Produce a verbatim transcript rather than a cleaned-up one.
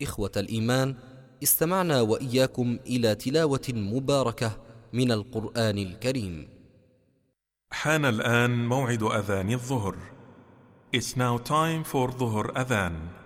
إخوة الإيمان، استمعنا وإياكم إلى تلاوة مباركة من القرآن الكريم. حان الآن موعد أذان الظهر. It's now time for ظهر أذان.